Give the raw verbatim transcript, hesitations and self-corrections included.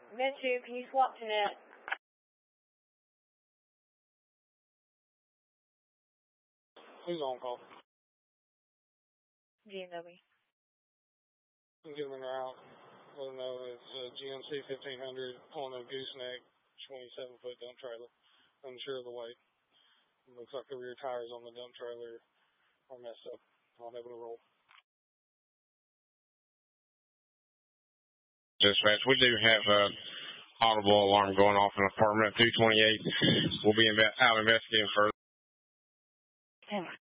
Mitsu, can you swap to net? Who's on call? G M W. Get them in route. Let them know it's uh, G M C fifteen hundred on a gooseneck, twenty-seven foot dump trailer. Unsure of the weight. It looks like the rear tires on the dump trailer are messed up. Not able to roll. Dispatch, we do have a audible alarm going off in apartment two twenty-eight. We'll be inve- out investigating further. Damn.